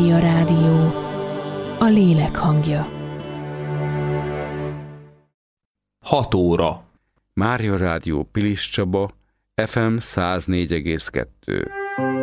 Mária Rádió, a lélek hangja. 6 óra. Mária Rádió Pilis Csaba, FM 104,2.